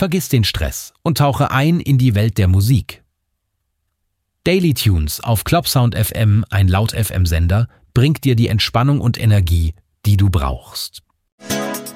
Vergiss den Stress und tauche ein in die Welt der Musik. Daily Tunes auf Clubsound FM, ein Laut-FM-Sender, bringt dir die Entspannung und Energie, die du brauchst.